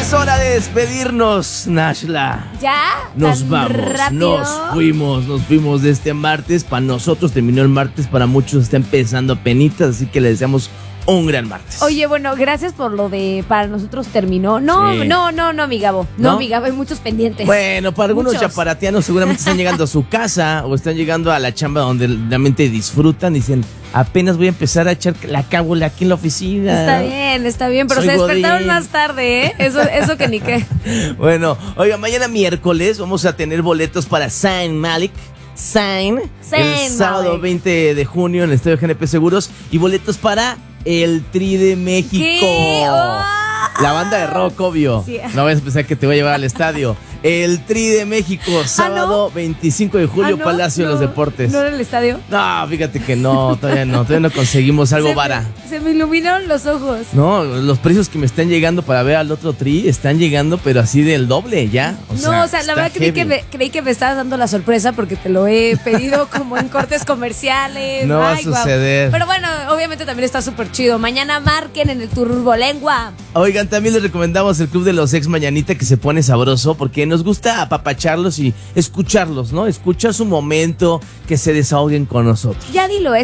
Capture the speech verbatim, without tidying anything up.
Es hora de despedirnos, Nashla. ¿Ya? Nos ¿Tan vamos, rápido? nos fuimos, nos fuimos de este martes. Para nosotros terminó el martes, para muchos está empezando penitas, así que le deseamos un gran martes. Oye, bueno, gracias por lo de para nosotros terminó. No, Sí. no, no, no, mi Gabo. No, ¿No? mi Gabo, hay muchos pendientes. Bueno, para algunos Muchos. chaparatianos seguramente están llegando a su casa o están llegando a la chamba donde realmente disfrutan. Dicen, apenas voy a empezar a echar la cábula aquí en la oficina. Está bien, está bien, pero Soy se despertaron godín. más tarde, ¿eh? Eso, eso que ni qué. Bueno, oiga, mañana miércoles vamos a tener boletos para Zayn Malik. Zayn, Zayn el sábado Malik. veinte de junio en el Estadio G N P Seguros. Y boletos para el Tri de México. ¿Qué? ¡Oh! La banda de rock, obvio. Sí. No vayas a pensar que te voy a llevar al estadio. El Tri de México, sábado veinticinco de julio, Ah, ¿no? Palacio de No, los Deportes. ¿No era el estadio? No, fíjate que no, todavía no, todavía no conseguimos algo Se me- vara. Se me iluminaron los ojos. No, los precios que me están llegando para ver al otro Tri están llegando, pero así del doble ya. O No, sea, o sea, la está verdad creí que, heavy. me, creí que me estabas dando la sorpresa porque te lo he pedido como en cortes comerciales. No va a Ay, guau. suceder. Pero bueno, obviamente también está súper chido. Mañana marquen en el Turbolengua. Oigan, también les recomendamos el Club de los Ex Mañanita, que se pone sabroso porque nos gusta apapacharlos y escucharlos, ¿no? Escuchar su momento, que se desahoguen con nosotros. Ya dilo,